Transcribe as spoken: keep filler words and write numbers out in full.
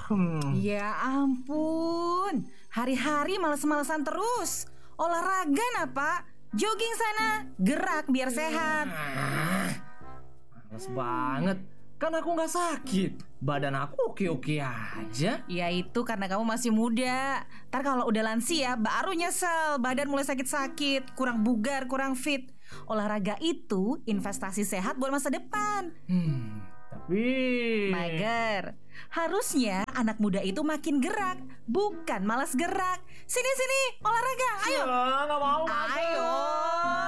Hmm. Ya ampun, hari-hari males-malesan terus. Olahraga nah Pak, jogging sana, gerak biar sehat. Ah, males banget. Kan aku gak sakit. Badan aku oke-oke aja. Ya itu karena kamu masih muda. Ntar kalau udah lansia baru nyesel, badan mulai sakit-sakit, kurang bugar, kurang fit. Olahraga itu investasi sehat buat masa depan. Hmm, tapi Mager. Harusnya anak muda itu makin gerak, bukan malas gerak. Sini sini, olahraga, ayo. Ah, gak mau. Ayo.